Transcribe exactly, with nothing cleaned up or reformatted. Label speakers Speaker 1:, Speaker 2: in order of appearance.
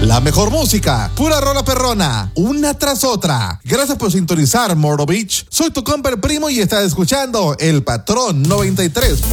Speaker 1: La mejor música, pura rola perrona, una tras otra. Gracias por sintonizar Murdo Beach. Soy tu compa el primo y estás escuchando El Patrón noventa y tres.